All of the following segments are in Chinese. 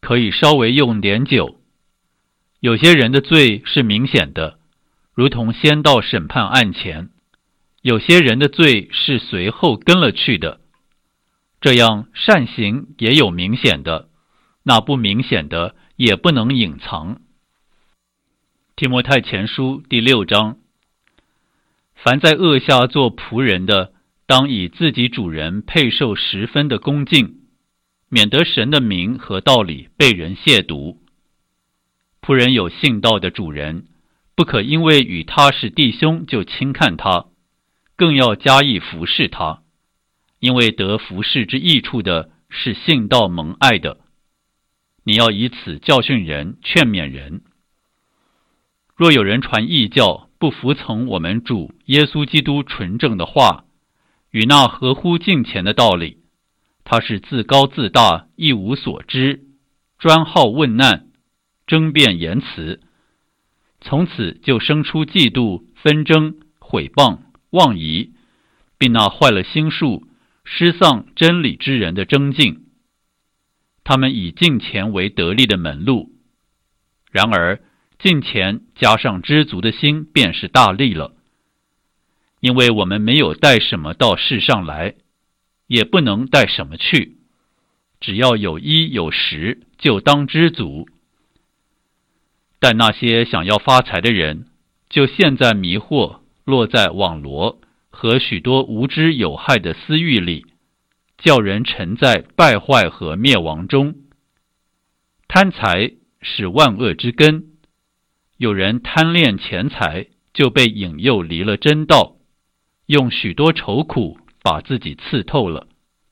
可以稍微用点酒。有些人的罪是明显的，如同先到审判案前；有些人的罪是随后跟了去的。这样善行也有明显的，那不明显的也不能隐藏。提摩太前书第6章，凡在恶下做仆人的，当以自己主人配受10分的恭敬，免得神的名和道理被人亵渎。仆人有信道的主人，不可因为与他是弟兄就轻看他，更要加以服侍他，因为得服侍之益处的是信道蒙爱的。你要以此教训人，劝勉人。若有人传异教，不服从我们主耶稣基督纯正的话，与那合乎敬虔的道理，他是自高自大，一无所知，专好问难，争辩言辞，从此就生出嫉妒、纷争、毁谤、妄疑，并那坏了心术、失丧真理之人的争竞。他们以敬虔为得利的门路，然而敬虔加上知足的心便是大利了。因为我们没有带什么到世上来，也不能带什么去，只要有衣有食，就当知足。但那些想要发财的人，就陷在迷惑，落在网罗和许多无知有害的私欲里，叫人沉在败坏和灭亡中。贪财是万恶之根，有人贪恋钱财，就被引诱离了真道，用许多愁苦把自己刺透了。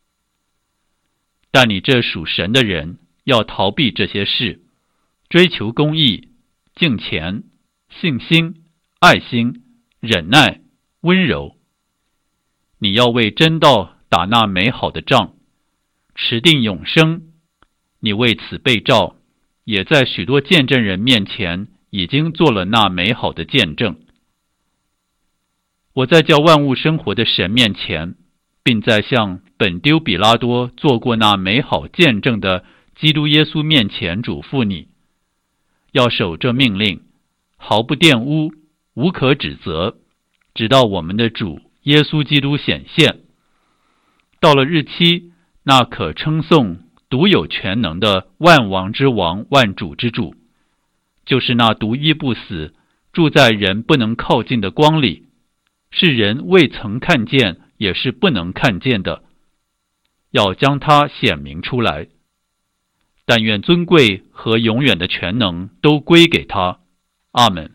但你这属神的人，要逃避这些事，追求公义、敬虔、信心、爱心、忍耐、温柔。你要为真道打那美好的仗，持定永生。你为此被召，也在许多见证人面前已经做了那美好的见证。我在叫万物生活的神面前，并在向本丢比拉多做过那美好见证的基督耶稣面前嘱咐你，要守这命令，毫不玷污，无可指责，直到我们的主耶稣基督显现。到了日期，那可称颂、独有全能的万王之王、万主之主，就是那独一不死、住在人不能靠近的光里，是人未曾看见，也是不能看见的，要将它显明出来。但愿尊贵和永远的全能都归给他。阿们。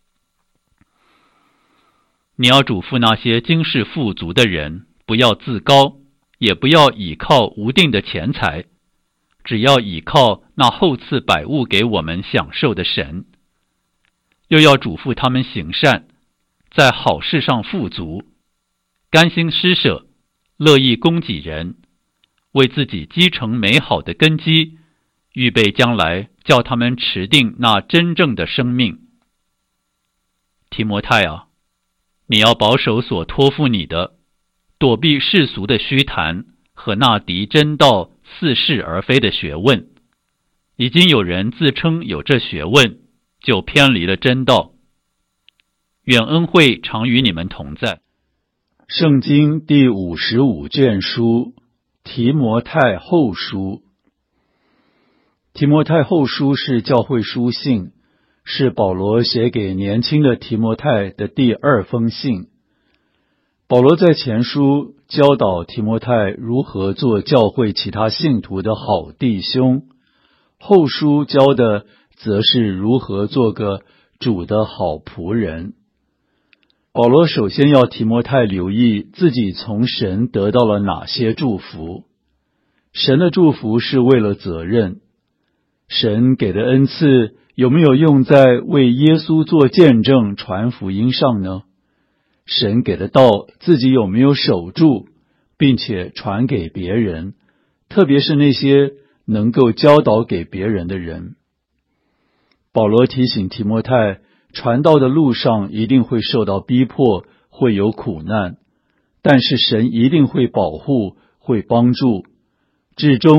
你要嘱咐那些今世富足的人，不要自高，也不要倚靠无定的钱财，只要倚靠那厚赐百物给我们享受的神。又要嘱咐他们行善，在好事上富足，甘心施舍，乐意供给人，为自己积成美好的根基，预备将来叫他们持定那真正的生命。提摩太啊，你要保守所托付你的，躲避世俗的虚谈和那敌真道似是而非的学问。已经有人自称有这学问，就偏离了真道。愿恩惠常与你们同在。 圣经第55卷书，提摩太后书。提摩太后书是教会书信，是保罗写给年轻的提摩太的第2封信。保罗在前书教导提摩太如何做教会其他信徒的好弟兄，后书教的则是如何做个主的好仆人。保罗首先要提摩太留意自己从神得到了哪些祝福。神的祝福是为了责任。神给的恩赐有没有用在为耶稣做见证、传福音上呢？神给的道自己有没有守住，并且传给别人，特别是那些能够教导给别人的人。保罗提醒提摩太，传道的路上一定会受到逼迫，会有苦难，但是神一定会保护，会帮助，至终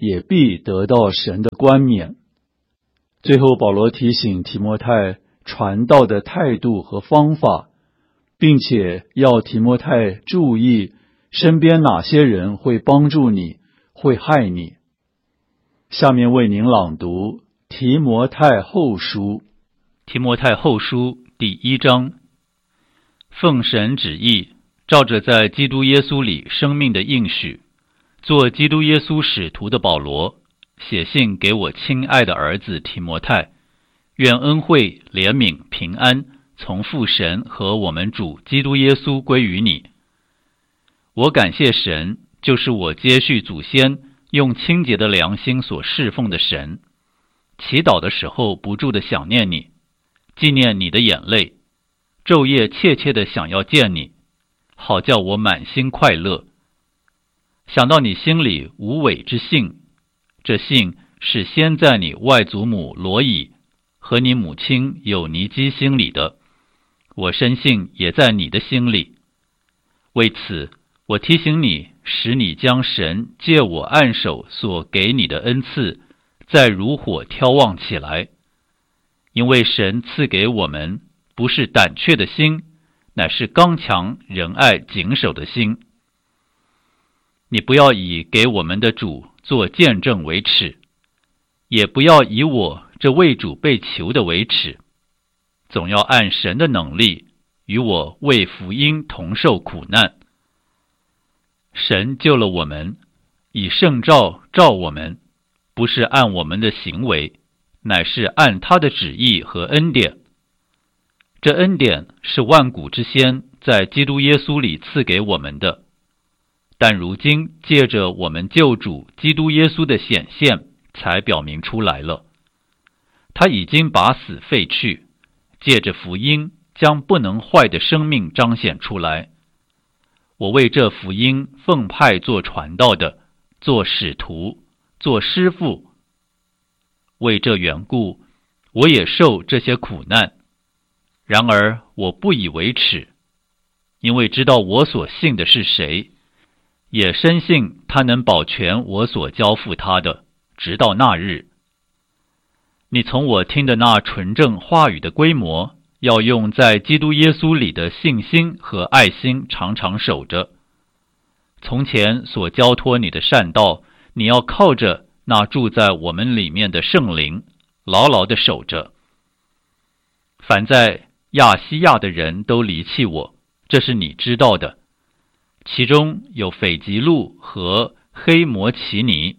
也必得到神的冠冕。最后，保罗提醒提摩太传道的态度和方法，并且要提摩太注意身边哪些人会帮助你，会害你。下面为您朗读提摩太后书。 提摩太后书第1章。奉神旨意，照着在基督耶稣里生命的应许，做基督耶稣使徒的保罗，写信给我亲爱的儿子提摩太，愿恩惠、怜悯、平安从父神和我们主基督耶稣归于你。我感谢神，就是我接续祖先用清洁的良心所侍奉的神，祈祷的时候不住地想念你，纪念你的眼泪，昼夜切切地想要见你，好叫我满心快乐。想到你心里无伪之信，这信是先在你外祖母罗以和你母亲有尼基心里的，我深信也在你的心里。为此，我提醒你，使你将神借我按手所给你的恩赐，再如火挑旺起来。因为神赐给我们不是胆怯的心，乃是刚强、仁爱、谨守的心。你不要以给我们的主做见证为耻，也不要以我这为主被囚的为耻，总要按神的能力，与我为福音同受苦难。神救了我们，以圣召召我们，不是按我们的行为，乃是按他的旨意和恩典。这恩典是万古之先在基督耶稣里赐给我们的，但如今借着我们救主基督耶稣的显现，才表明出来了。他已经把死废去，借着福音将不能坏的生命彰显出来。我为这福音奉派做传道的，做使徒，做师傅。为这缘故，我也受这些苦难。然而我不以为耻，因为知道我所信的是谁，也深信他能保全我所交付他的，直到那日。你从我听的那纯正话语的规模，要用在基督耶稣里的信心和爱心常常守着。从前所交托你的善道，你要靠着那住在我们里面的圣灵，牢牢地守着。凡在亚西亚的人都离弃我，这是你知道的，其中有斐吉路和黑摩奇尼。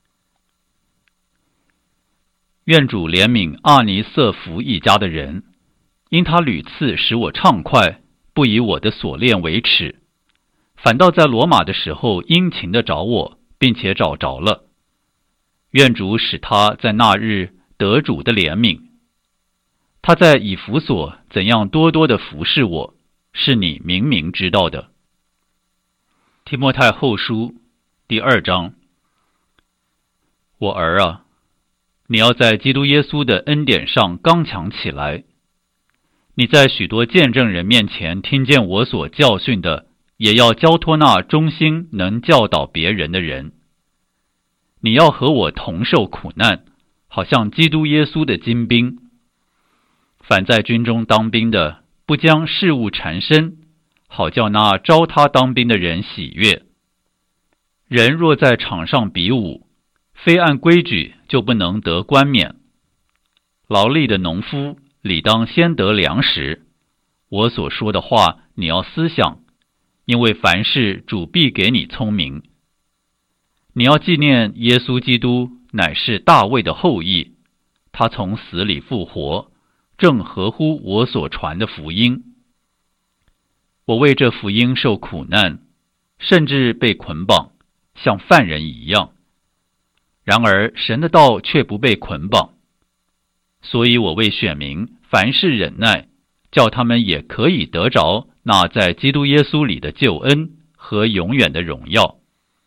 愿主怜悯阿尼瑟弗一家的人，因他屡次使我畅快，不以我的所恋为耻，反倒在罗马的时候殷勤地找我，并且找着了。愿主使他在那日得主的怜悯。他在以弗所怎样多多地服侍我，是你明明知道的。提摩太后书第2章。我儿啊，你要在基督耶稣的恩典上刚强起来。你在许多见证人面前听见我所教训的，也要交托那忠心能教导别人的人。你要和我同受苦难，好像基督耶稣的精兵。凡在军中当兵的，不将事物缠身，好叫那招他当兵的人喜悦。人若在场上比武，非按规矩就不能得冠冕。劳力的农夫理当先得粮食。我所说的话你要思想，因为凡事主必给你聪明。你要纪念耶稣基督乃是大卫的后裔，他从死里复活，正合乎我所传的福音。我为这福音受苦难，甚至被捆绑，像犯人一样。然而神的道却不被捆绑，所以我为选民凡事忍耐，叫他们也可以得着那在基督耶稣里的救恩和永远的荣耀。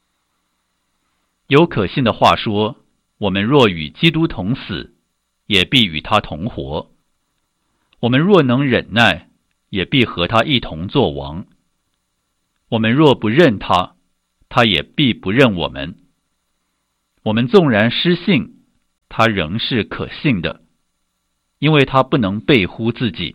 有可信的话说，我们若与基督同死，也必与他同活。我们若能忍耐，也必和他一同作王。我们若不认他，他也必不认我们。 我们纵然失信，他仍是可信的，因为他不能背乎自己。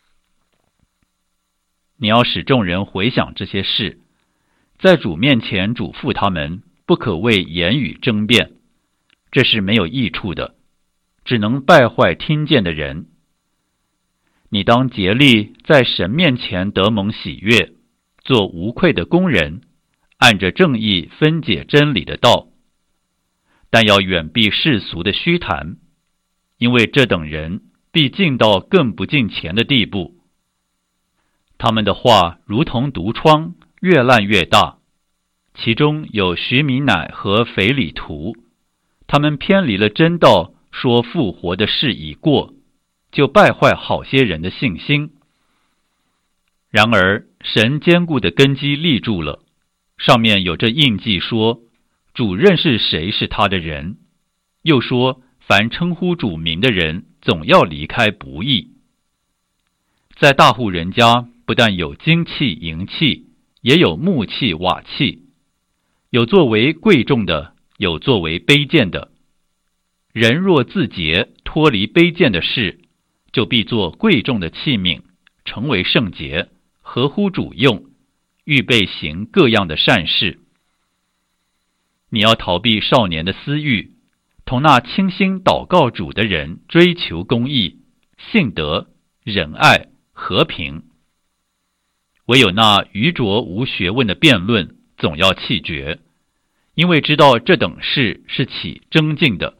你要使众人回想这些事，在主面前嘱咐他们，不可为言语争辩，这是没有益处的，只能败坏听见的人。你当竭力在神面前得蒙喜悦，做无愧的工人，按着正义分解真理的道。但要远避世俗的虚谈，因为这等人必进到更不敬虔的地步。他们的话如同毒疮，越烂越大。其中有徐米乃和腓里图，他们偏离了真道，说复活的事已过，就败坏好些人的信心。然而神坚固的根基立住了，上面有这印记说，主认识谁是他的人，又说凡称呼主名的人总要离开不义。在大户人家，不但有金器银器，也有木器瓦器，有作为贵重的，有作为卑贱的。人若自洁，脱离卑贱的事，就必做贵重的器皿，成为圣洁，合乎主用，预备行各样的善事。你要逃避少年的私欲，同那倾心祷告主的人追求公义、信德、仁爱、和平。唯有那愚拙无学问的辩论，总要弃绝，因为知道这等事是起争竞的。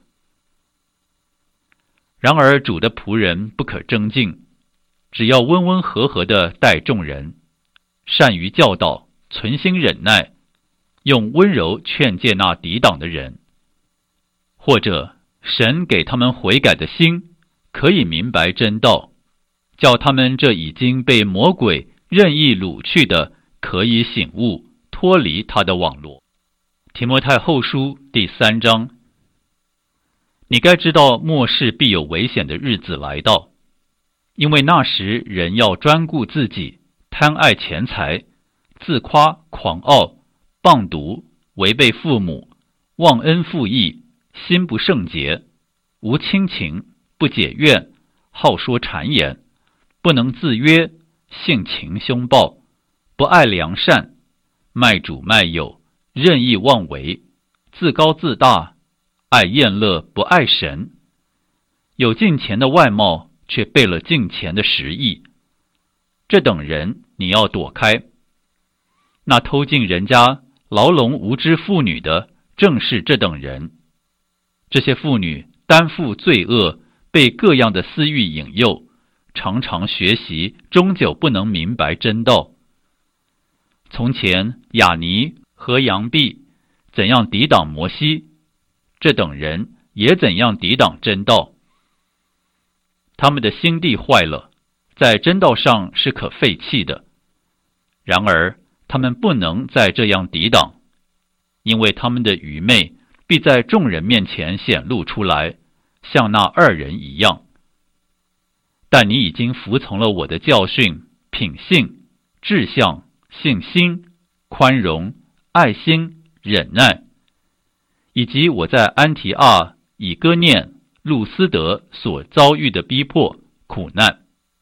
然而主的仆人不可争竞，只要温温和和地待众人，善于教导，存心忍耐，用温柔劝诫那抵挡的人。或者神给他们悔改的心，可以明白真道，叫他们这已经被魔鬼任意掳去的，可以醒悟，脱离他的网罗。提摩太后书第3章。你该知道末世必有危险的日子来到，因为那时人要专顾自己，贪爱钱财，自夸狂傲，谤毒，违背父母，忘恩负义，心不圣洁，无亲情，不解怨，好说谗言，不能自约，性情凶暴，不爱良善，卖主卖友，任意妄为，自高自大，爱宴乐，不爱神，有敬虔的外貌，却背了敬虔的实意。这等人你要躲开。那偷进人家牢笼无知妇女的，正是这等人。这些妇女担负罪恶，被各样的私欲引诱，常常学习，终究不能明白真道。从前亚尼和杨毕怎样抵挡摩西，这等人也怎样抵挡真道。他们的心地坏了，在真道上是可废弃的。然而他们不能再这样抵挡，因为他们的愚昧必在众人面前显露出来，像那2人一样。但你已经服从了我的教训、品性、志向、信心、宽容、爱心、忍耐，以及我在安提阿、以哥念、路斯德所遭遇的逼迫、苦难。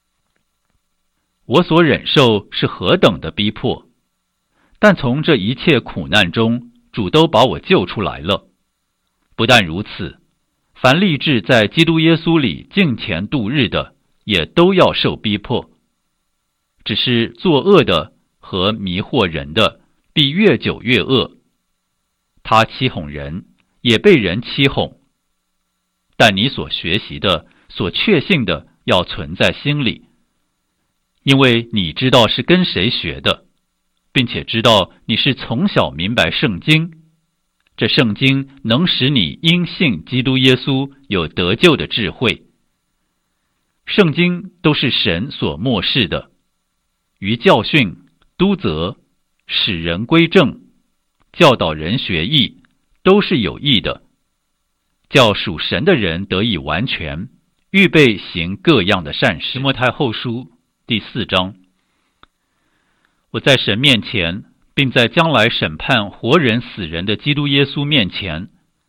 我所忍受是何等的逼迫，但从这一切苦难中，主都把我救出来了。不但如此，凡立志在基督耶稣里敬虔度日的，也都要受逼迫。只是作恶的和迷惑人的，必越久越恶。他欺哄人，也被人欺哄。但你所学习的、所确信的，要存在心里，因为你知道是跟谁学的，并且知道你是从小明白圣经。这圣经能使你因信基督耶稣有得救的智慧。圣经都是神所默示的，于教训、督责、使人归正、教导人学义，都是有益的，叫属神的人得以完全，预备行各样的善事。提摩太后书第4章。我在神面前，并在将来审判活人死人的基督耶稣面前，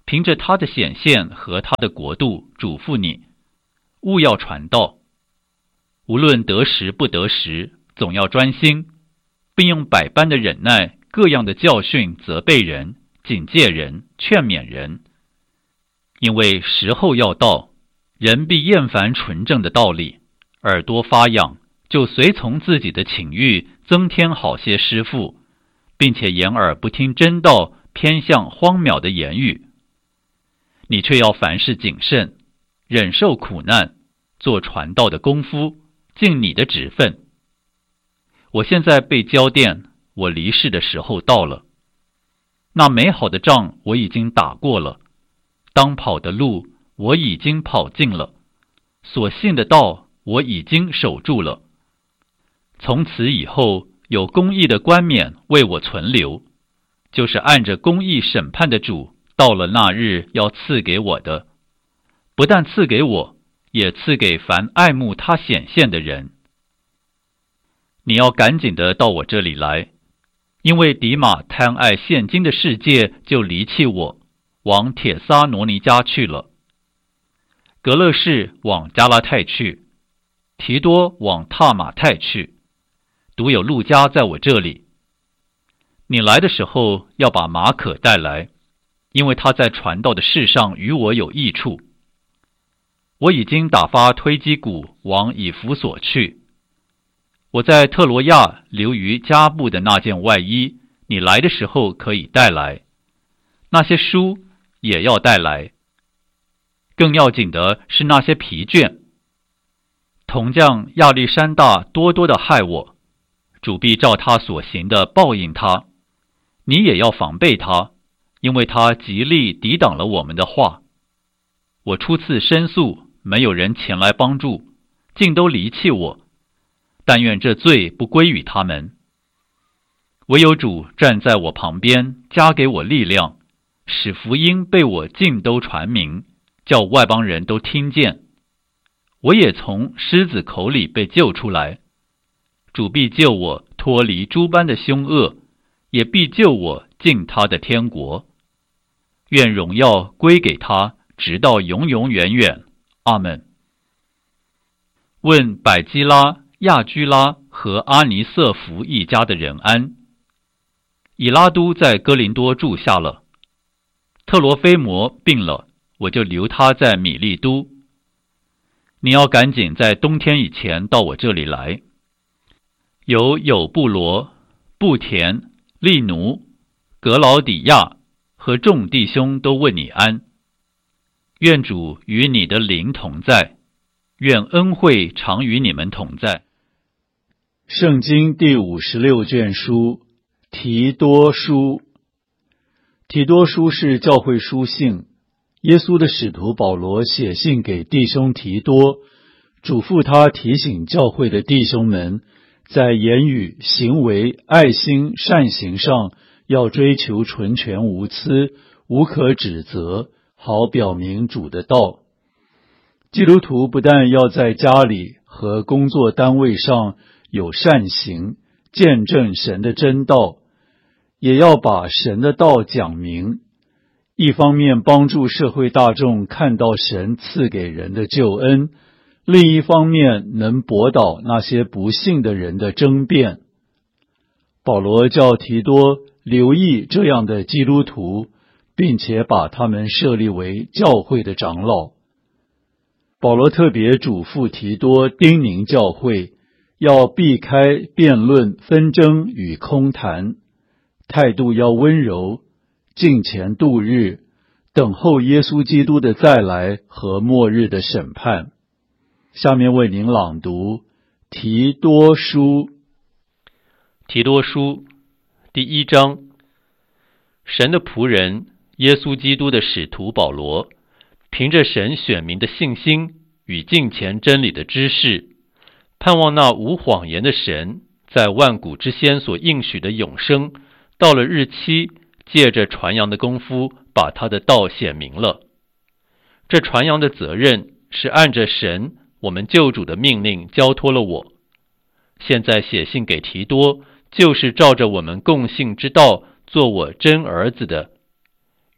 凭着他的显现和他的国度嘱咐你，务要传道，无论得时不得时，总要专心，并用百般的忍耐，各样的教训责备人，警戒人，劝勉人。因为时候要到，人必厌烦纯正的道理，耳朵发痒，就随从自己的情欲，增添好些师傅，并且掩耳不听真道，偏向荒谬的言语。你却要凡事谨慎，忍受苦难，做传道的功夫，尽你的职分。我现在被交奠，我离世的时候到了。那美好的仗我已经打过了，当跑的路我已经跑尽了，所信的道我已经守住了。从此以后，有公义的冠冕为我存留，就是按着公义审判的主到了那日要赐给我的，不但赐给我，也赐给凡爱慕他显现的人。你要赶紧的到我这里来，因为迪马贪爱现今的世界，就离弃我，往帖撒罗尼迦去了。格勒士往加拉太去，提多往塔马太去，独有路加在我这里。你来的时候要把马可带来，因为他在传道的事上与我有益处。我已经打发推基古往以弗所去。我在特罗亚留于加布的那件外衣，你来的时候可以带来。那些书也要带来。更要紧的是那些皮卷。铜匠亚历山大多多的害我，主必照他所行的报应他。你也要防备他，因为他极力抵挡了我们的话。我初次申诉，没有人前来帮助，竟都离弃我。但愿这罪不归于他们。唯有主站在我旁边，加给我力量，使福音被我尽都传明，叫外邦人都听见。我也从狮子口里被救出来。主必救我脱离诸般的凶恶，也必救我进他的天国。愿荣耀归给他，直到永永远远。阿们。问百基拉、亚居拉和阿尼瑟弗一家的人安。以拉都在哥林多住下了，特罗菲摩病了，我就留他在米利都。你要赶紧在冬天以前到我这里来。有友布罗、布田、利奴、格劳底亚和众弟兄都问你安。愿主与你的灵同在，愿恩惠常与你们同在。 圣经第56卷书提多书。提多书是教会书信，耶稣的使徒保罗写信给弟兄提多，嘱咐他提醒教会的弟兄们，在言语、行为、爱心、善行上要追求纯全无疵，无可指责，好表明主的道。基督徒不但要在家里和工作单位上有善行，见证神的真道，也要把神的道讲明，一方面帮助社会大众看到神赐给人的救恩，另一方面能驳倒那些不信的人的争辩。保罗叫提多留意这样的基督徒，并且把他们设立为教会的长老。保罗特别嘱咐提多叮咛教会，要避开辩论、纷争与空谈，态度要温柔，敬虔度日，等候耶稣基督的再来和末日的审判。下面为您朗读提多书。 提多书第1章。神的仆人耶稣基督的使徒保罗，凭着神选民的信心与敬虔真理的知识，盼望那无谎言的神在万古之先所应许的永生，到了日期，借着传扬的功夫，把他的道显明了。这传扬的责任是按着神我们救主的命令交托了我。现在写信给提多，就是照着我们共信之道做我真儿子的。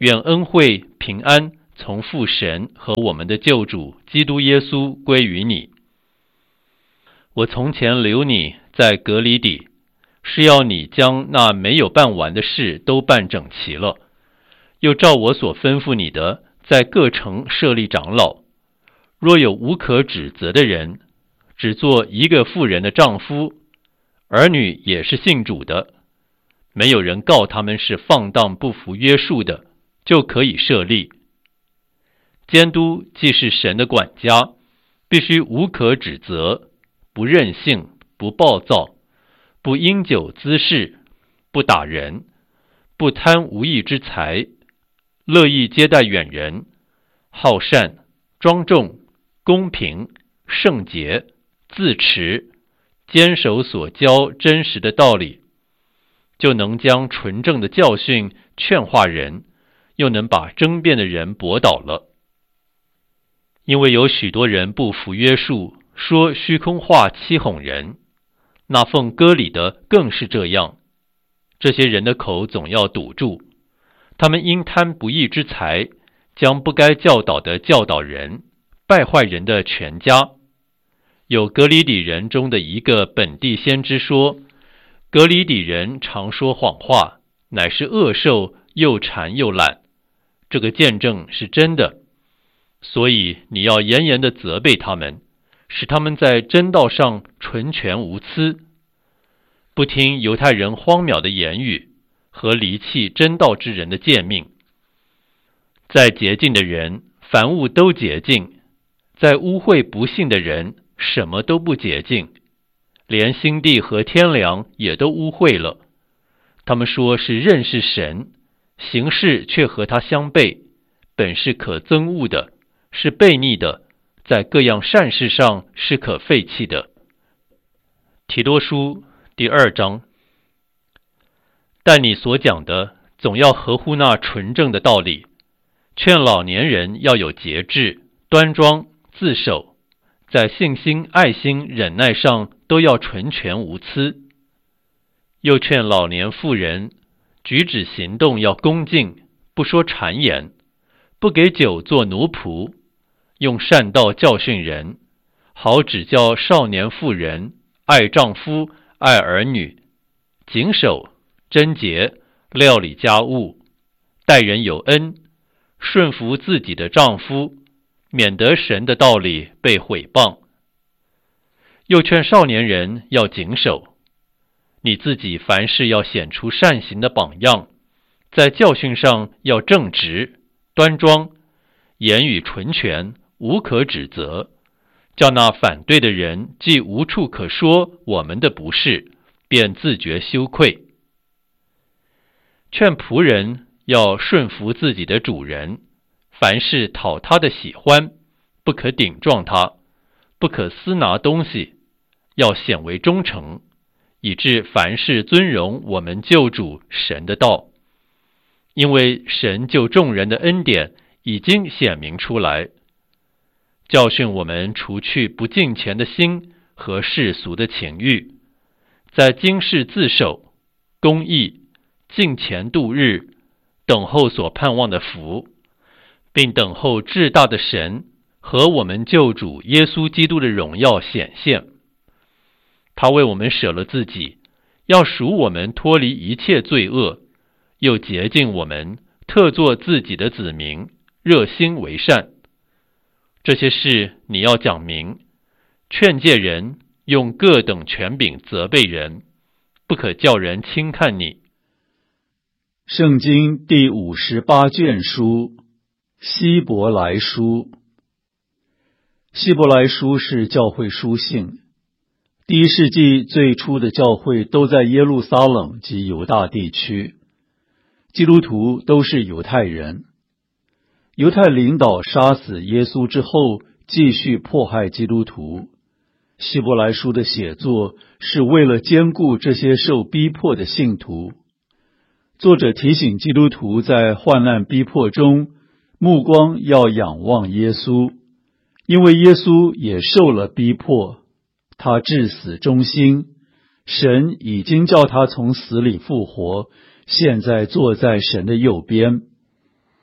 愿恩惠平安从父神和我们的救主基督耶稣归于你。我从前留你在革哩底，是要你将那没有办完的事都办整齐了，又照我所吩咐你的，在各城设立长老。若有无可指责的人，只做一个妇人的丈夫，儿女也是信主的，没有人告他们是放荡不服约束的，就可以设立。监督既是神的管家，必须无可指责，不任性，不暴躁，不因酒滋事，不打人，不贪无义之财，乐意接待远人，好善，庄重，公平，圣洁，自持，坚守所教真实的道理，就能将纯正的教训劝化人，又能把争辩的人驳倒了。因为有许多人不服约束，说虚空话欺哄人，那奉割礼的更是这样。这些人的口总要堵住，他们因贪不义之财，将不该教导的教导人，败坏人的全家。有革哩底人中的一个本地先知说，革哩底人常说谎话，乃是恶兽，又馋又懒。这个见证是真的，所以你要严严地责备他们，使他们在真道上纯全无疵，不听犹太人荒谬的言语和离弃真道之人的诫命。在洁净的人，凡物都洁净；在污秽不信的人，什么都不洁净，连心地和天良也都污秽了。他们说是认识神，行事却和他相悖，本是可憎恶的，是悖逆的，在各样善事上是可废弃的。提多书第2章。但你所讲的总要合乎那纯正的道理，劝老年人要有节制，端庄，自守，在信心、爱心、忍耐上都要纯全无疵。又劝老年妇人举止行动要恭敬，不说谗言，不给酒做奴仆，用善道教训人，好指教少年妇人爱丈夫，爱儿女，谨守、贞洁，料理家务，待人有恩，顺服自己的丈夫，免得神的道理被毁谤。又劝少年人要谨守，你自己凡事要显出善行的榜样，在教训上要正直、端庄，言语纯全，无可指责，叫那反对的人既无处可说我们的不是，便自觉羞愧。劝仆人要顺服自己的主人，凡事讨他的喜欢，不可顶撞他，不可私拿东西，要显为忠诚，以致凡事尊荣我们救主神的道。因为神救众人的恩典已经显明出来，教训我们除去不敬虔的心和世俗的情欲，在今世自守、公义、敬虔度日，等候所盼望的福，并等候至大的神和我们救主耶稣基督的荣耀显现。他为我们舍了自己，要赎我们脱离一切罪恶，又洁净我们，特作自己的子民，热心为善。这些事你要讲明，劝诫人，用各等权柄责备人，不可叫人轻看你。 圣经第58卷书，希伯来书。希伯来书是教会书信。第1世纪最初的教会都在耶路撒冷及犹大地区，基督徒都是犹太人。犹太领导杀死耶稣之后，继续迫害基督徒。希伯来书的写作是为了兼顾这些受逼迫的信徒。作者提醒基督徒在患难逼迫中，目光要仰望耶稣，因为耶稣也受了逼迫，他至死忠心，神已经叫他从死里复活，现在坐在神的右边。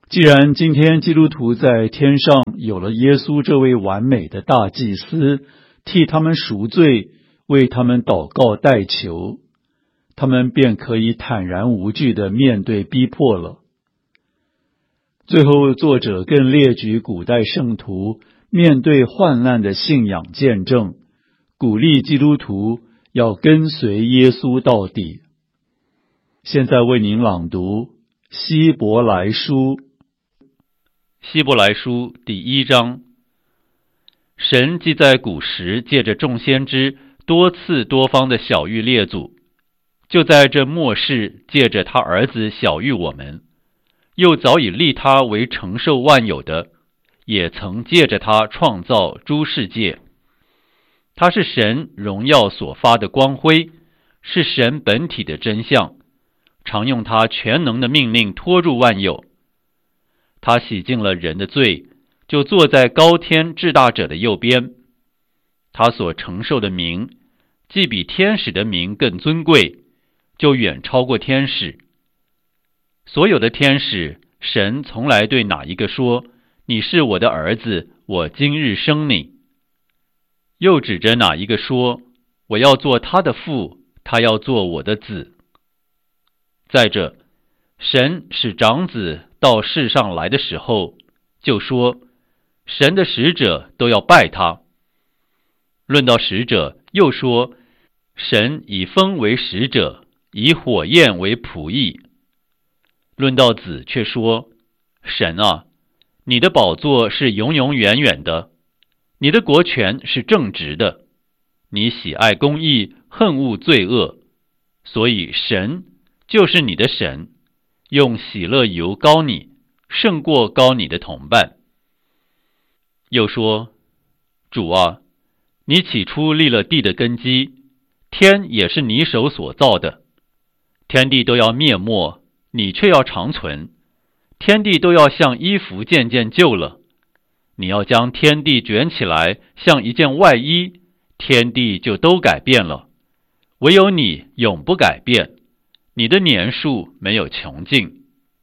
既然今天基督徒在天上有了耶稣这位完美的大祭司，替他们赎罪，为他们祷告代求，他们便可以坦然无惧地面对逼迫了。最后，作者更列举古代圣徒面对患难的信仰见证，鼓励基督徒要跟随耶稣到底。现在为您朗读希伯来书。 希伯来书第1章。神既在古时借着众先知多次多方的晓谕列祖，就在这末世借着他儿子晓谕我们，又早已立他为承受万有的，也曾借着他创造诸世界。他是神荣耀所发的光辉，是神本体的真相，常用他全能的命令托住万有。他洗净了人的罪，就坐在高天至大者的右边。他所承受的名，既比天使的名更尊贵，就远超过天使。所有的天使，神从来对哪一个说：“你是我的儿子，我今日生你。”又指着哪一个说：“我要做他的父，他要做我的子。”再者，神使长子到世上来的时候，就说神的使者都要拜他。论到使者，又说神以风为使者，以火焰为仆役。论到子，却说神啊，你的宝座是永永远远的，你的国权是正直的，你喜爱公义，恨恶罪恶，所以神就是你的神，用喜乐油膏你，胜过膏你的同伴。又说，主啊，你起初立了地的根基，天也是你手所造的，天地都要灭没，你却要长存，天地都要像衣服渐渐旧了，你要将天地卷起来，像一件外衣，天地就都改变了，唯有你永不改变，你的年数没有穷尽。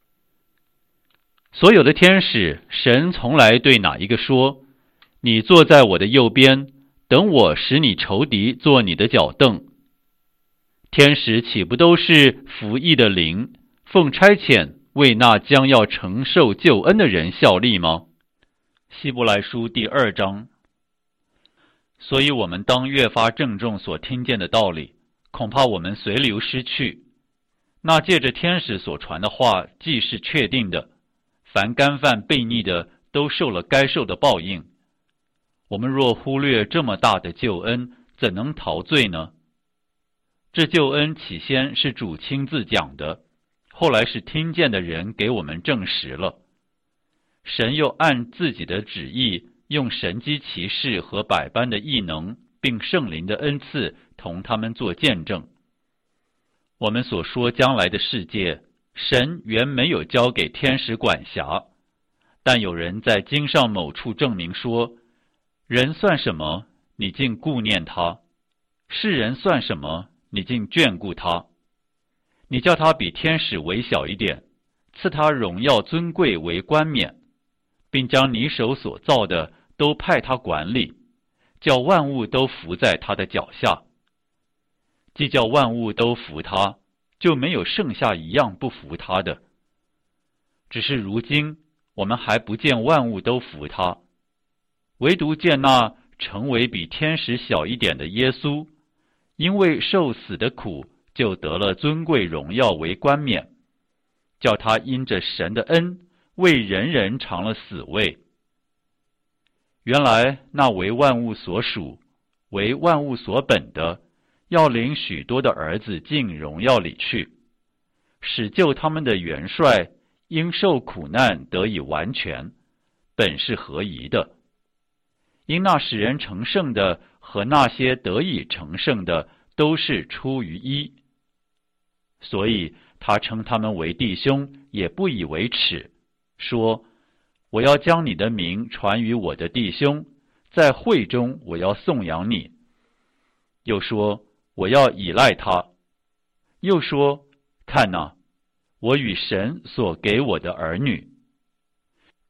所有的天使，神从来对哪一个说：“你坐在我的右边，等我使你仇敌做你的脚凳。”天使岂不都是服役的灵，奉差遣为那将要承受救恩的人效力吗？希伯来书第2章。所以我们当越发郑重所听见的道理，恐怕我们随流失去。那借着天使所传的话，既是确定的，凡干犯悖逆的，都受了该受的报应。我们若忽略这么大的救恩，怎能逃罪呢？这救恩起先是主亲自讲的，后来是听见的人给我们证实了。神又按自己的旨意，用神机奇事和百般的异能，并圣灵的恩赐，同他们做见证。我们所说将来的世界，神原没有交给天使管辖，但有人在经上某处证明说，人算什么，你竟顾念他；世人算什么，你竟眷顾他。你叫他比天使微小一点，赐他荣耀尊贵为冠冕，并将你手所造的都派他管理，叫万物都服在他的脚下。既叫万物都服他，就没有剩下一样不服他的。只是如今我们还不见万物都服他，唯独见那成为比天使小一点的耶稣，因为受死的苦，就得了尊贵荣耀为冠冕，叫他因着神的恩，为人人尝了死味。原来那为万物所属，为万物所本的，要领许多的儿子进荣耀里去，使救他们的元帅因受苦难得以完全，本是合宜的。因那使人成圣的和那些得以成圣的，都是出于一。所以他称他们为弟兄，也不以为耻，说：我要将你的名传于我的弟兄，在会中我要颂扬你。又说：我要倚赖他。又说：看哪，我与神所给我的儿女，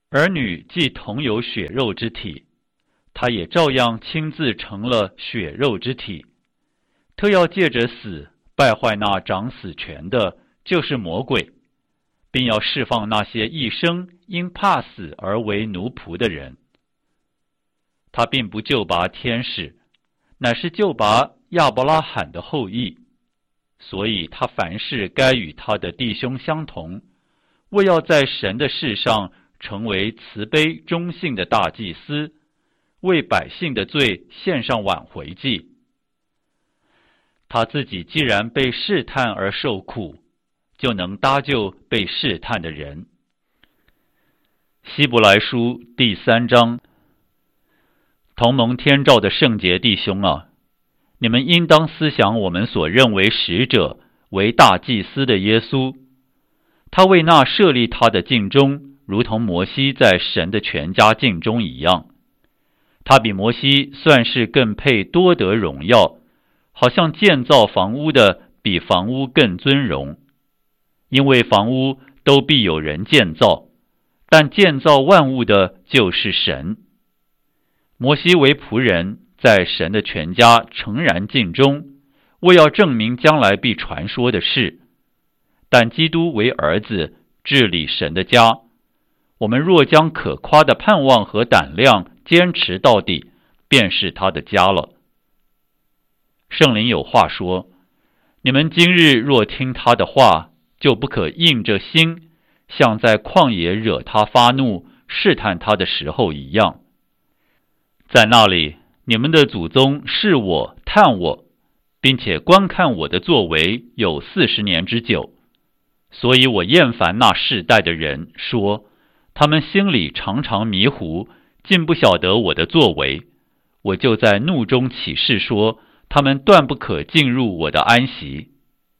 儿女既同有血肉之体，他也照样亲自成了血肉之体，特要借着死败坏那掌死权的，就是魔鬼，并要释放那些一生因怕死而为奴仆的人。他并不救拔天使，乃是救拔亚伯拉罕的后裔，所以他凡事该与他的弟兄相同，为要在神的事上成为慈悲忠信的大祭司，为百姓的罪献上挽回祭。他自己既然被试探而受苦，就能搭救被试探的人。希伯来书第3章。同蒙天召的圣洁弟兄啊，你们应当思想我们所认为使者为大祭司的耶稣，他为那设立他的境中，如同摩西在神的全家境中一样。他比摩西算是更配多得荣耀，好像建造房屋的比房屋更尊荣。因为房屋都必有人建造，但建造万物的就是神。摩西为仆人，在神的全家诚然尽忠，为要证明将来必传说的事。但基督为儿子，治理神的家。我们若将可夸的盼望和胆量坚持到底，便是他的家了。圣灵有话说：你们今日若听他的话，就不可硬着心，像在旷野惹他发怒、试探他的时候一样。在那里，你们的祖宗试我、探我，并且观看我的作为有40年之久。所以我厌烦那世代的人，说他们心里常常迷糊，竟不晓得我的作为。我就在怒中起誓说，他们断不可进入我的安息。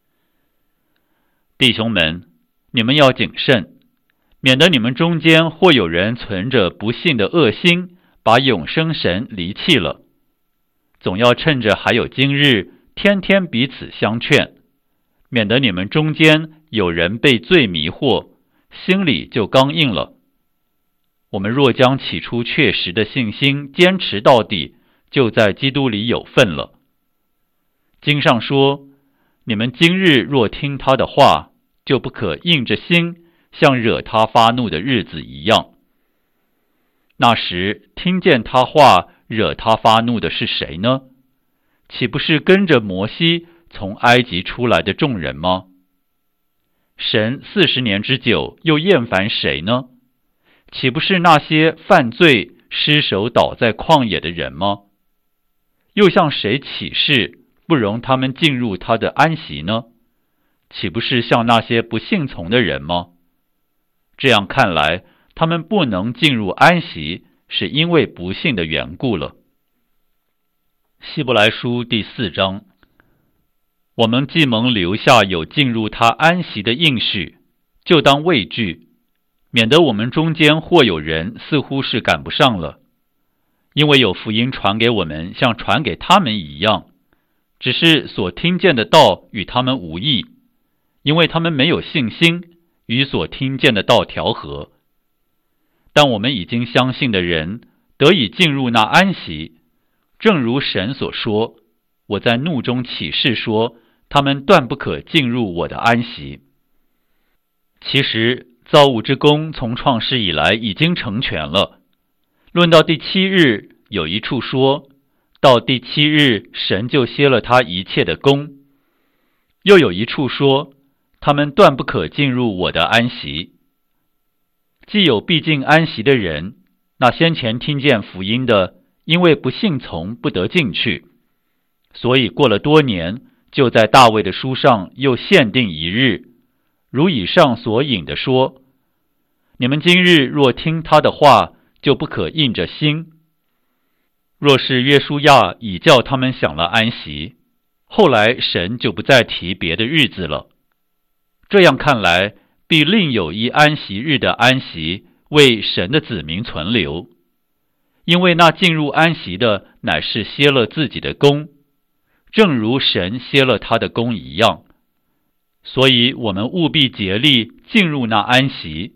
弟兄们，你们要谨慎，免得你们中间或有人存着不信的恶心，把永生神离弃了。总要趁着还有今日，天天彼此相劝，免得你们中间有人被罪迷惑，心里就刚硬了。我们若将起初确实的信心坚持到底，就在基督里有份了。经上说，你们今日若听他的话，就不可硬着心，像惹他发怒的日子一样。那时听见他话惹他发怒的是谁呢？岂不是跟着摩西从埃及出来的众人吗？神40年之久又厌烦谁呢？岂不是那些犯罪失手倒在旷野的人吗？又向谁起誓不容他们进入他的安息呢？岂不是向那些不信从的人吗？这样看来，他们不能进入安息，是因为不信的缘故了。希伯来书第4章。我们既蒙留下有进入他安息的应许，就当畏惧，免得我们中间或有人似乎是赶不上了。因为有福音传给我们，像传给他们一样，只是所听见的道与他们无异，因为他们没有信心与所听见的道调和。但我们已经相信的人得以进入那安息，正如神所说，我在怒中起誓说，他们断不可进入我的安息。其实造物之功从创世以来已经成全了。论到第7日，有一处说，到第7日神就歇了他一切的功。又有一处说，他们断不可进入我的安息。既有必进安息的人，那先前听见福音的，因为不信从，不得进去。所以过了多年，就在大卫的书上又限定一日，如以上所引的说，你们今日若听他的话，就不可硬着心。若是约书亚已叫他们享了安息，后来神就不再提别的日子了。这样看来，必另有一安息日的安息为神的子民存留，因为那进入安息的乃是歇了自己的功，正如神歇了他的功一样。所以我们务必竭力进入那安息，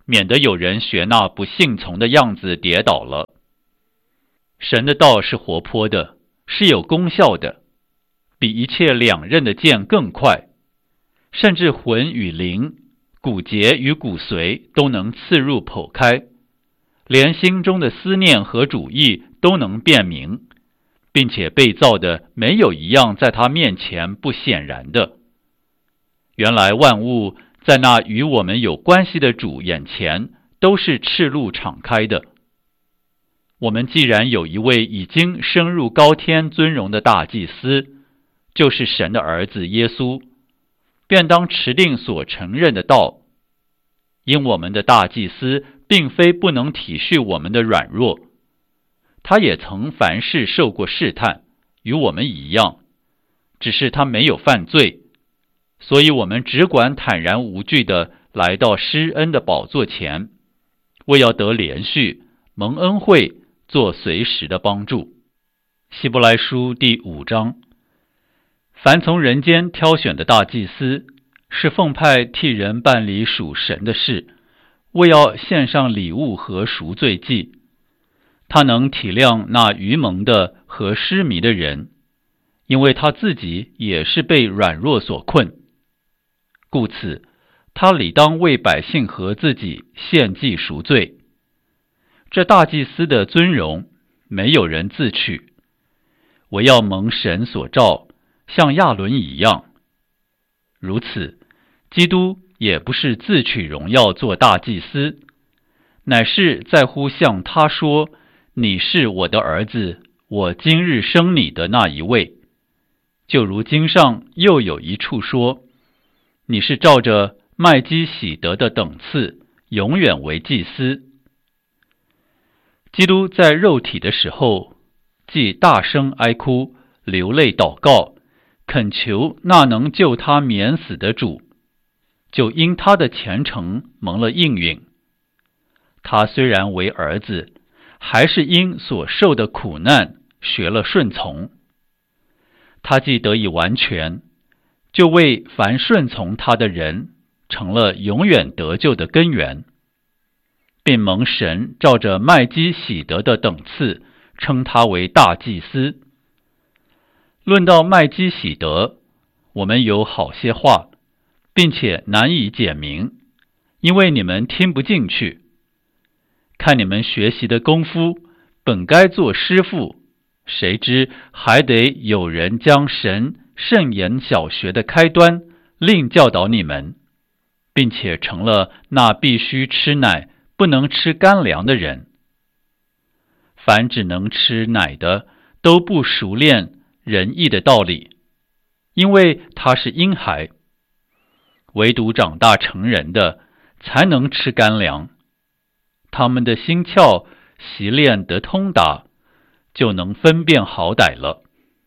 免得有人学那不信从的样子跌倒了。神的道是活泼的，是有功效的，比一切两刃的剑更快，甚至魂与灵、骨节与骨髓都能刺入剖开，连心中的思念和主意都能辨明，并且被造的没有一样在他面前不显然的。原来万物在那与我们有关系的主眼前都是赤露敞开的。我们既然有一位已经升入高天尊荣的大祭司，就是神的儿子耶稣，便当持定所承认的道。因我们的大祭司并非不能体恤我们的软弱，他也曾凡事受过试探，与我们一样，只是他没有犯罪，所以我们只管坦然无惧地来到施恩的宝座前，为要得连续蒙恩惠，做随时的帮助。希伯来书第5章，凡从人间挑选的大祭司，是奉派替人办理属神的事，为要献上礼物和赎罪祭。他能体谅那愚蒙的和失迷的人，因为他自己也是被软弱所困，故此他理当为百姓和自己献祭赎罪。这大祭司的尊荣，没有人自取，唯要蒙神所召，像亚伦一样。如此，基督也不是自取荣耀做大祭司，乃是在乎向他说：“你是我的儿子，我今日生你的那一位。”就如经上又有一处说：“你是照着麦基洗德的等次，永远为祭司。”基督在肉体的时候，既大声哀哭，流泪祷告，恳求那能救他免死的主，就因他的虔诚蒙了应允。他虽然为儿子，还是因所受的苦难学了顺从。他既得以完全，就为凡顺从他的人成了永远得救的根源，并蒙神照着麦基洗德的等次，称他为大祭司。论到麦基洗德，我们有好些话，并且难以简明，因为你们听不进去。看你们学习的功夫，本该做师傅，谁知还得有人将神圣言小学的开端另教导你们，并且成了那必须吃奶不能吃干粮的人。凡只能吃奶的，都不熟练仁义的道理，因为他是婴孩。唯独长大成人的，才能吃干粮。他们的心窍习练得通达，就能分辨好歹了。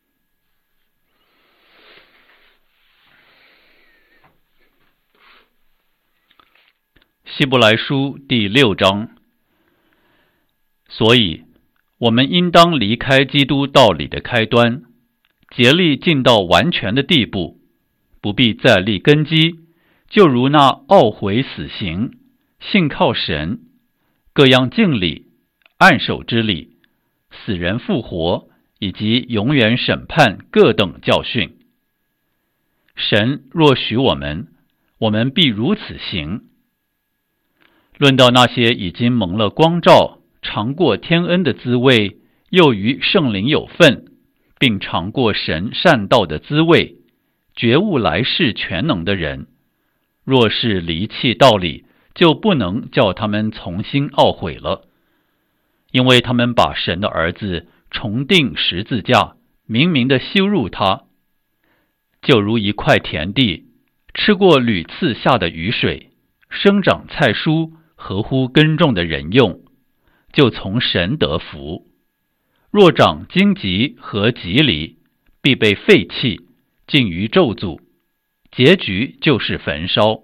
希伯来书第6章。所以我们应当离开基督道理的开端，竭力进到完全的地步，不必再立根基，就如那懊悔死刑、信靠神、各样敬礼、按手之礼、死人复活以及永远审判各等教训。神若许我们，我们必如此行。论到那些已经蒙了光照，尝过天恩的滋味，又与圣灵有份，并尝过神善道的滋味，觉悟来世全能的人，若是离弃道理，就不能叫他们重新懊悔了，因为他们把神的儿子重钉十字架，明明的羞辱他，就如一块田地，吃过屡次下的雨水，生长菜蔬，合乎耕种的人用，就从神得福。若长荆棘和棘藜，必被废弃，尽于咒诅，结局就是焚烧。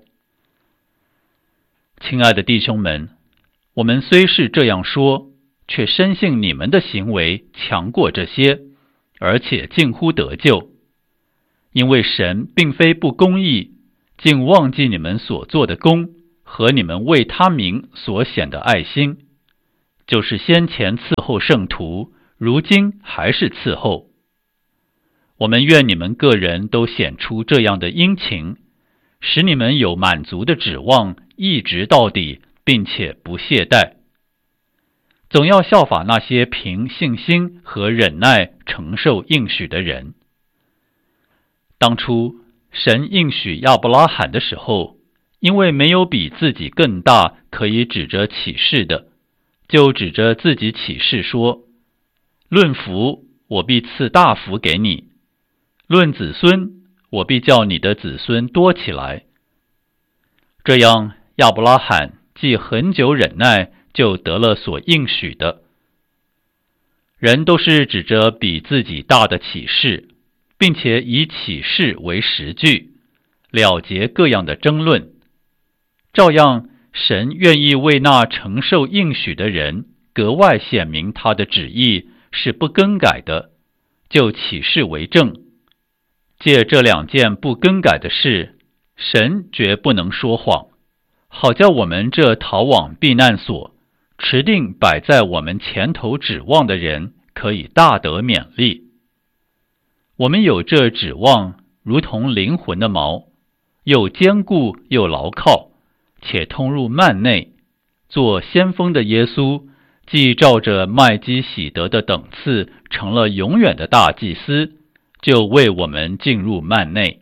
亲爱的弟兄们，我们虽是这样说，却深信你们的行为强过这些，而且近乎得救。因为神并非不公义，竟忘记你们所做的功， 和你们为他名所显的爱心，就是先前伺候圣徒，如今还是伺候。我们愿你们个人都显出这样的殷勤，使你们有满足的指望，一直到底，并且不懈怠。总要效法那些凭信心和忍耐承受应许的人。当初神应许亚伯拉罕的时候，因为没有比自己更大可以指着启示的，就指着自己启示说：论福，我必赐大福给你；论子孙，我必叫你的子孙多起来。这样，亚伯拉罕既很久忍耐，就得了所应许的。人都是指着比自己大的启示，并且以启示为实据，了结各样的争论。照样，神愿意为那承受应许的人格外显明他的旨意是不更改的，就启示为证。借这两件不更改的事，神绝不能说谎，好叫我们这逃往避难所，持定摆在我们前头指望的人可以大得勉励。我们有这指望，如同灵魂的锚，又坚固又牢靠，且通入幔内。做先锋的耶稣，既照着麦基洗德的等次成了永远的大祭司，就为我们进入幔内。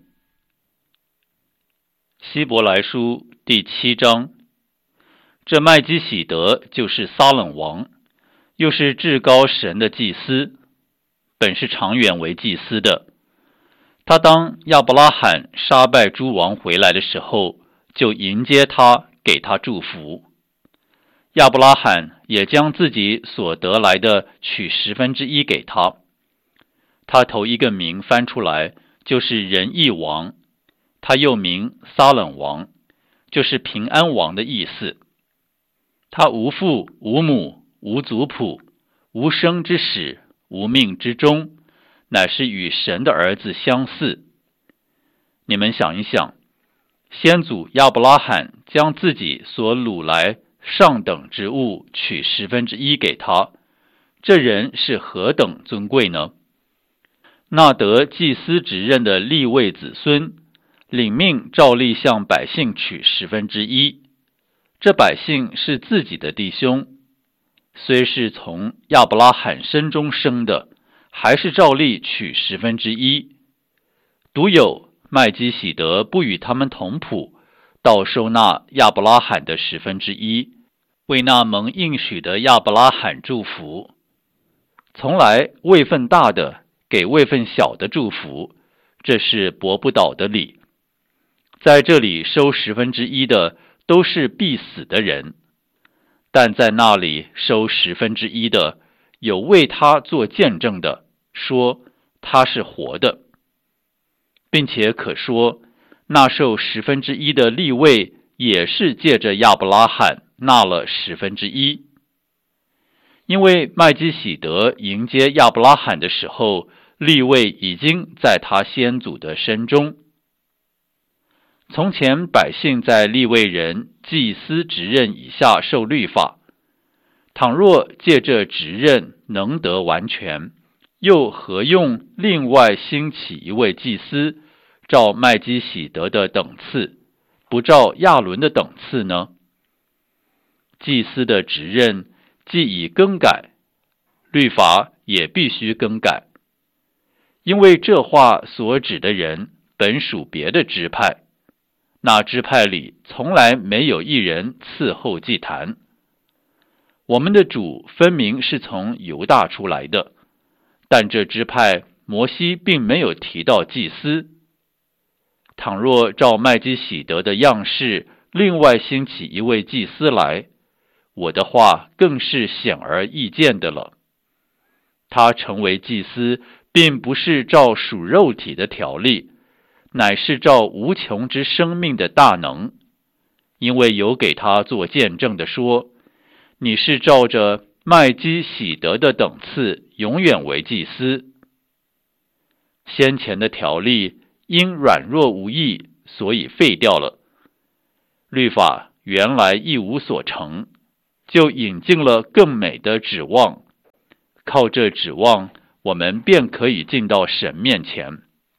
希伯来书第7章。这麦基洗德就是撒冷王，又是至高神的祭司，本是长远为祭司的。他当亚伯拉罕杀败诸王回来的时候，就迎接他，给他祝福。亚伯拉罕也将自己所得来的取1/10给他。他头一个名翻出来，就是仁义王，他又名撒冷王，就是平安王的意思。他无父无母无族谱，无生之始，无命之终，乃是与神的儿子相似。你们想一想，先祖亚伯拉罕将自己所掳来上等之物取1/10给他，这人是何等尊贵呢？那得祭司职任的利未子孙，领命照例向百姓取1/10。这百姓是自己的弟兄，虽是从亚伯拉罕身中生的，还是照例取1/10。独有麦基洗德不与他们同谱，倒收纳亚伯拉罕的1/10，为那蒙应许的亚伯拉罕祝福。从来位分大的给位分小的祝福，这是驳不倒的理。在这里收1/10的都是必死的人，但在那里收1/10的，有为他做见证的，说他是活的，并且可说那受1/10的利未也是借着亚伯拉罕纳了1/10。因为麦基洗德迎接亚伯拉罕的时候，利未已经在他先祖的身中。从前百姓在利未人祭司职任以下受律法，倘若借这职任能得完全，又何用另外兴起一位祭司，照麦基洗德的等次，不照亚伦的等次呢？祭司的职任既已更改，律法也必须更改，因为这话所指的人本属别的支派，那支派里从来没有一人伺候祭坛。我们的主分明是从犹大出来的，但这支派摩西并没有提到祭司。倘若照麦基洗德的样式，另外兴起一位祭司来，我的话更是显而易见的了。他成为祭司，并不是照属肉体的条例，乃是照无穷之生命的大能，因为有给他做见证的说，你是照着麦基洗德的等次永远为祭司。先前的条例因软弱无益，所以废掉了。律法原来一无所成，就引进了更美的指望。靠这指望，我们便可以进到神面前。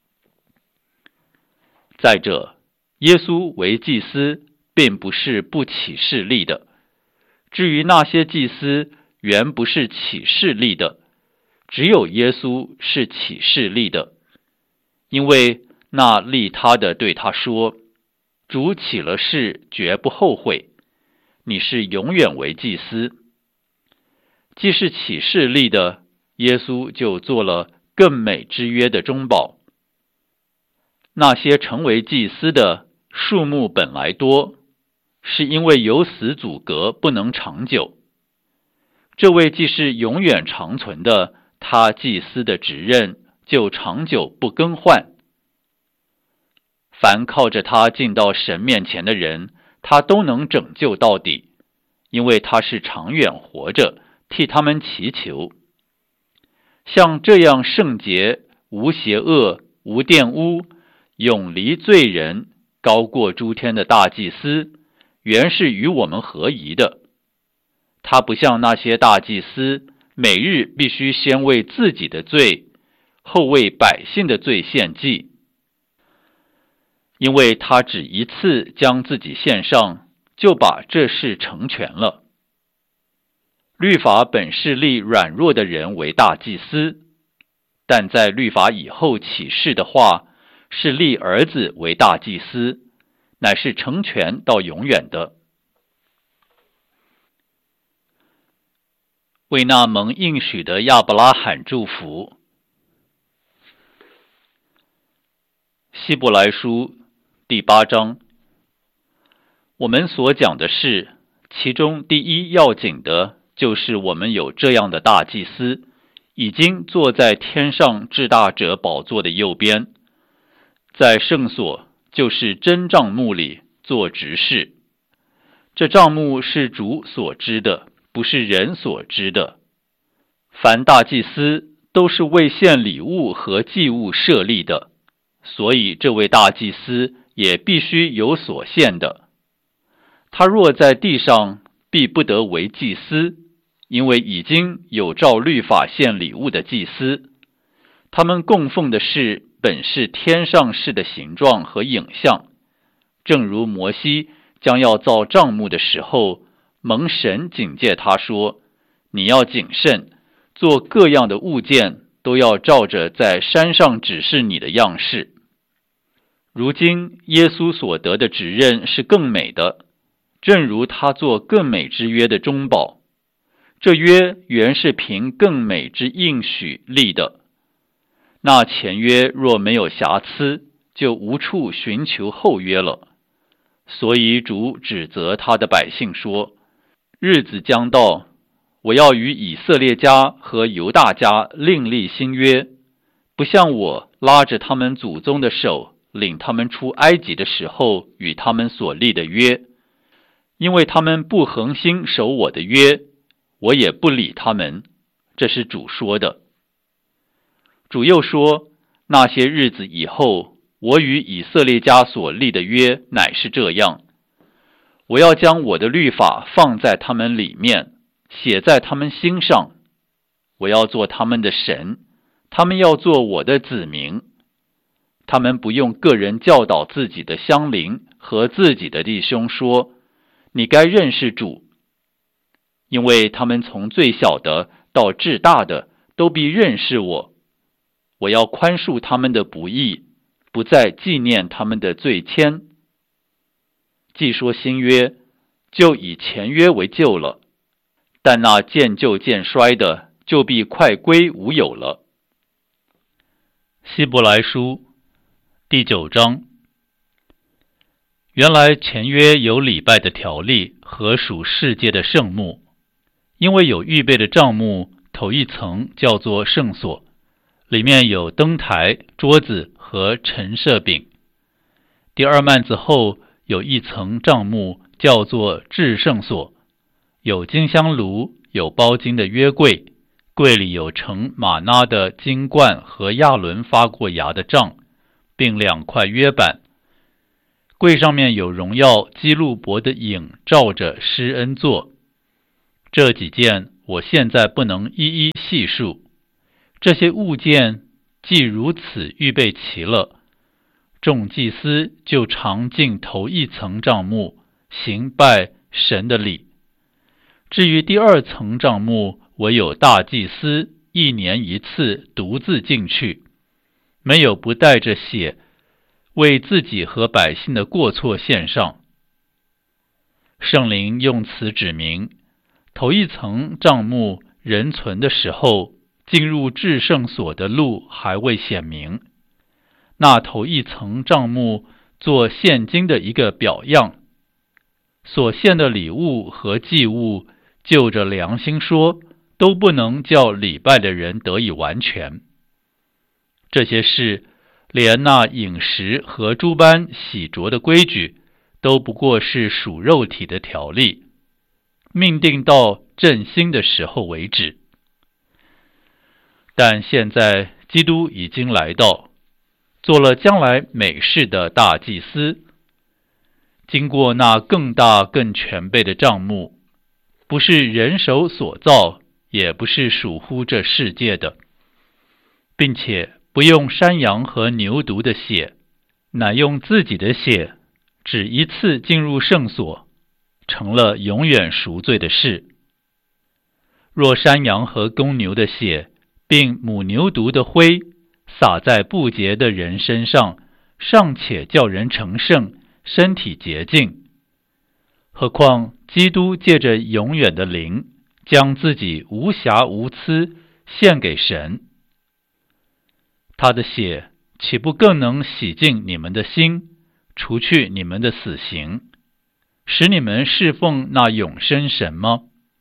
再者，耶稣为祭司，并不是不起势力的。至于那些祭司，原不是起势力的，只有耶稣是起势力的。因为那立他的对他说：“主起了誓，绝不后悔。你是永远为祭司。”既是起势力的，耶稣就做了更美之约的中保。那些成为祭司的数目本来多，是因为有死阻隔，不能长久。这位既是永远长存的，他祭司的职任就长久不更换。凡靠着他进到神面前的人，他都能拯救到底，因为他是长远活着，替他们祈求。像这样圣洁、无邪恶、无玷污、永离罪人、高过诸天的大祭司，原是与我们合宜的。他不像那些大祭司，每日必须先为自己的罪，后为百姓的罪献祭，因为他只一次将自己献上，就把这事成全了。律法本是立软弱的人为大祭司，但在律法以后启示的话，是立儿子为大祭司，乃是成全到永远的。为那蒙应许的亚伯拉罕祝福。希伯来书第8章，我们所讲的是，其中第一要紧的，就是我们有这样的大祭司，已经坐在天上至大者宝座的右边，在圣所，就是真帐幕里做执事。这帐幕是主所知的，不是人所知的。凡大祭司都是为献礼物和祭物设立的，所以这位大祭司也必须有所献的。他若在地上，必不得为祭司，因为已经有照律法献礼物的祭司，他们供奉的事本是天上事的形状和影像，正如摩西将要造帐幕的时候，蒙神警戒他说：“你要谨慎，做各样的物件，都要照着在山上指示你的样式。”如今耶稣所得的职任是更美的，正如他做更美之约的中保。这约原是凭更美之应许立的。那前约若没有瑕疵，就无处寻求后约了。所以主指责他的百姓说：“日子将到，我要与以色列家和犹大家另立新约，不像我拉着他们祖宗的手，领他们出埃及的时候与他们所立的约，因为他们不恒心守我的约，我也不理他们。”这是主说的。主又说：“那些日子以后，我与以色列家所立的约乃是这样：我要将我的律法放在他们里面，写在他们心上。我要做他们的神，他们要做我的子民。他们不用个人教导自己的乡邻和自己的弟兄说：你该认识主，因为他们从最小的到至大的都必认识我。我要宽恕他们的不义，不再纪念他们的罪愆。既说新约，就以前约为旧了，但那渐旧渐衰的，就必快归无有了。”希伯来书第9章。原来前约有礼拜的条例和属世界的圣幕，因为有预备的帐幕，头一层叫做圣所，里面有灯台、桌子和陈设饼。第二幔子后有一层帐幕，叫做至圣所，有金香炉，有包金的约柜，柜里有盛玛纳的金罐和亚伦发过芽的杖，并2块约板。 柜上面有荣耀基路伯的影照着施恩座。这几件我现在不能一一细数，这些物件既如此预备齐了，众祭司就常进头一层帐幕，行拜神的礼。至于第二层帐幕，唯有大祭司1年一次独自进去，没有不带着血为自己和百姓的过错献上。圣灵用此指明，头一层帐幕人存的时候，进入至圣所的路还未显明。那头一层帐幕做现今的一个表样，所献的礼物和祭物，就着良心说，都不能叫礼拜的人得以完全。这些事，连那饮食和诸般洗濯的规矩，都不过是属肉体的条例，命定到振兴的时候为止。但现在基督已经来到，做了将来美事的大祭司，经过那更大更全备的帐幕，不是人手所造，也不是属乎这世界的，并且不用山羊和牛犊的血，乃用自己的血，只一次进入圣所，成了永远赎罪的事。若山羊和公牛的血，并母牛犊的灰，洒在不洁的人身上，尚且叫人成圣，身体洁净，何况基督借着永远的灵，将自己无瑕无疵献给神，他的血岂不更能洗净你们的心，除去你们的死刑，使你们侍奉那永生神吗？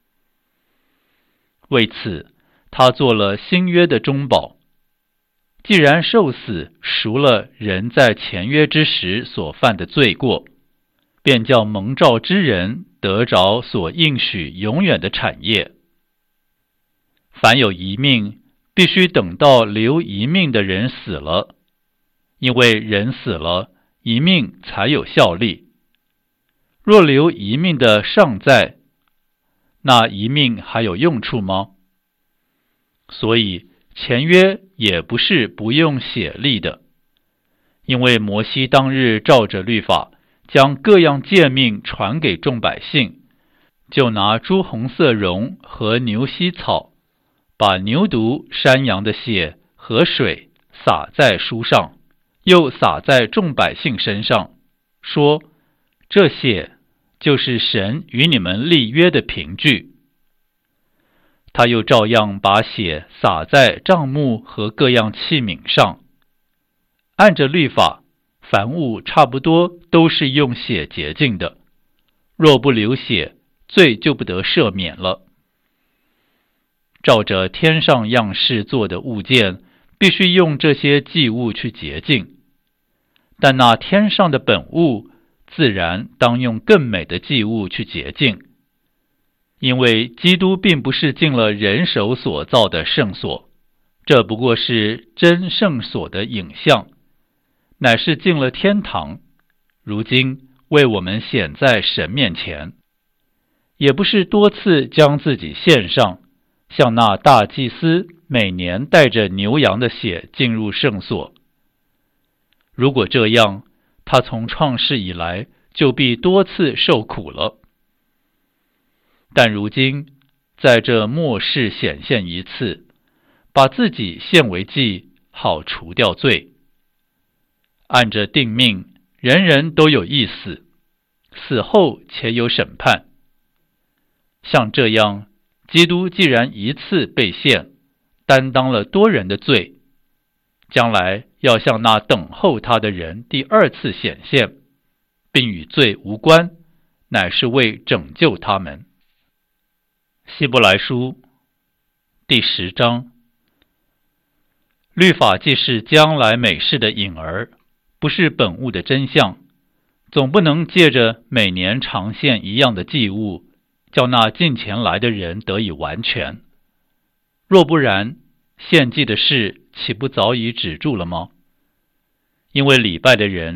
为此，他做了新约的中保，既然受死赎了人在前约之时所犯的罪过，便叫蒙召之人得着所应许永远的产业。凡有一命，必须等到留一命的人死了，因为人死了，一命才有效力。若留一命的尚在，那一命还有用处吗？所以前约也不是不用血立的，因为摩西当日照着律法，将各样诫命传给众百姓，就拿朱红色绒和牛膝草，把牛犊、山羊的血和水洒在书上，又洒在众百姓身上，说：这血就是神与你们立约的凭据。他又照样把血洒在帐幕和各样器皿上。按着律法，凡物差不多都是用血洁净的，若不流血，罪就不得赦免了。照着天上样式做的物件，必须用这些祭物去洁净，但那天上的本物，自然当用更美的祭物去洁净。因为基督并不是进了人手所造的圣所，这不过是真圣所的影像，乃是进了天堂，如今为我们显在神面前，也不是多次将自己献上，像那大祭司每年带着牛羊的血进入圣所。如果这样，他从创世以来就必多次受苦了。但如今在这末世显现一次，把自己献为祭，好除掉罪。按着定命，人人都有一死，死后且有审判。像这样，基督既然一次被献，担当了多人的罪，将来要向那等候他的人第二次显现，并与罪无关，乃是为拯救他们。希伯来书第10章。律法既是将来美事的影儿，不是本物的真相，总不能借着每年常献一样的祭物，叫那近前来的人得以完全。若不然，献祭的事岂不早已止住了吗？因为礼拜的人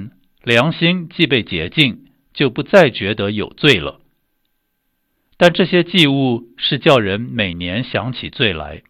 良心既被洁净，就不再觉得有罪了。但这些祭物是叫人每年想起罪来。